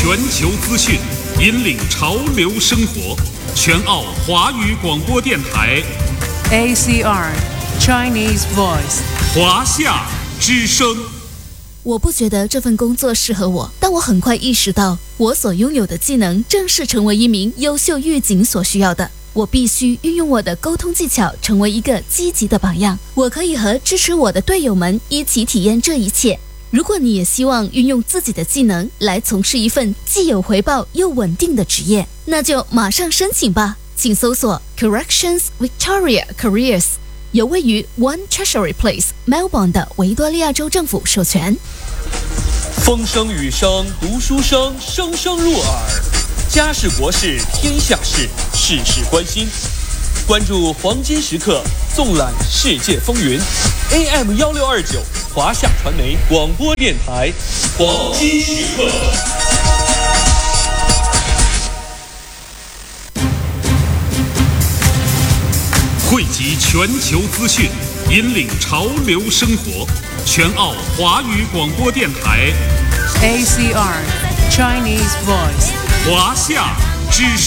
全球资讯，引领潮流生活。全澳华语广播电台 ACR Chinese Voice 华夏之声。 我不觉得这份工作适合我，但我很快意识到，我所拥有的技能正是成为一名优秀狱警所需要的。我必须运用我的沟通技巧，成为一个积极的榜样。我可以和支持我的队友们一起体验这一切。如果你也希望运用自己的技能来从事一份既有回报又稳定的职业，那就马上申请吧。请搜索 Corrections Victoria Careers， 由位于 One Treasury Place Melbourne 的维多利亚州政府授权。 风声雨声读书声，声声入耳。家事国事天下事，事事关心。关注黄金时刻，纵览世界风云。AM 1629华夏传媒广播电台，黄金时刻。 汇集全球资讯，引领潮流生活。全澳华语广播电台 ACR Chinese Voice 华夏之声。